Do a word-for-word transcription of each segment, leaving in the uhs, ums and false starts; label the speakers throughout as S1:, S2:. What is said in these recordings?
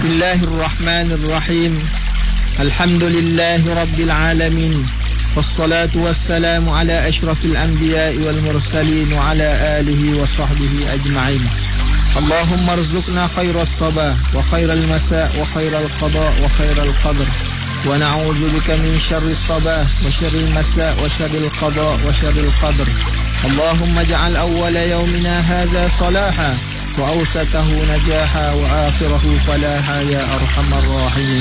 S1: Bismillahirrahmanirrahim. Alhamdulillahi rabbil alamin. Wassalatu wassalamu ala ashrafil anbiya'i wal mursalin wa ala alihi wa sahbihi ajma'in. Allahumma arzuqna khairas sabah wa khairal masa' wa khairal qada wa khairal qadr. Wa na'udzu bika min syarris sabah wa syarril masa' wa syarril qada wa syarril qadr. Allahumma ja'al awwala yawmina hadha salaha wa awsatahu najaha wa akhirahu falaha ya arhamar rahimin.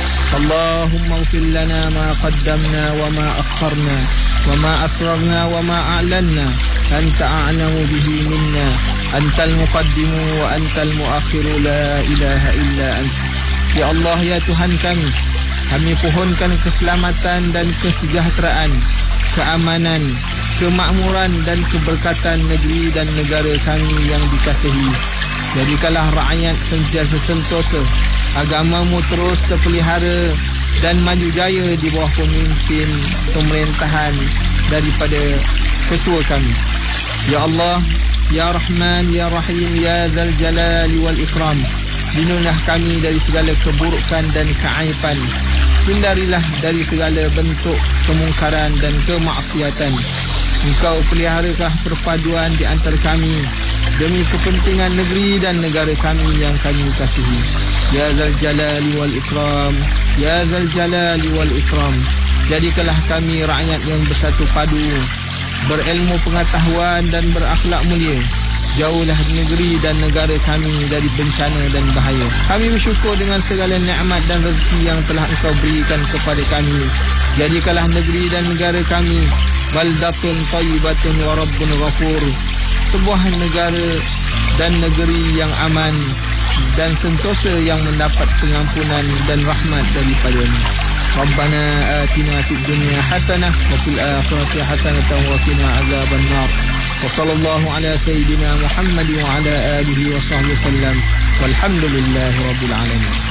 S1: Allahumma ighfir lana ma qaddamna wa ma akharna wa ma asrarna wa ma a'lanna anta a'lamu bihi minna antal muqaddimu wa antal muakhiru la ilaha illa anta. Ya Allah, ya Tuhan kami, kami pohonkan keselamatan dan kesejahteraan, keamanan, kemakmuran dan keberkatan negeri dan negara kami yang dikasihi. Jadikanlah rakyat sentiasa sentosa, agamamu terus terpelihara dan maju jaya di bawah pemimpin pemerintahan daripada ketua kami. Ya Allah, ya Rahman, ya Rahim, ya Zal Jalali wal Ikram, lindungilah kami dari segala keburukan dan keaiban. Hindarilah dari segala bentuk kemungkaran dan kemaksiatan. Engkau peliharalah perpaduan di antara kami demi kepentingan negeri dan negara kami yang kami kasihi. Ya Zal Jalali wal Ikram, ya Zal Jalali wal Ikram, jadikanlah kami rakyat yang bersatu padu, berilmu pengetahuan dan berakhlak mulia. Jauhlah negeri dan negara kami dari bencana dan bahaya. Kami bersyukur dengan segala nikmat dan rezeki yang telah Engkau berikan kepada kami. Jadikanlah negeri dan negara kami baldatun thayyibatun wa rabbun ghafur, sebuah negara dan negeri yang aman dan sentosa yang mendapat pengampunan dan rahmat daripadanya. Rabbana atina fid dunya hasanah wa fil akhirati hasanatan wa qina azaban nar. Wa sallallahu ala sayyidina Muhammad wa ala alihi wa sahbihi wasallam. Walhamdulillahi rabbil alamin.